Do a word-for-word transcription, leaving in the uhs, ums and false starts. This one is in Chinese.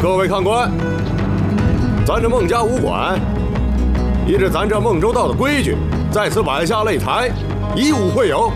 各位看官，咱这孟家武馆依着咱这孟州道的规矩，在此摆下擂台，以武会友。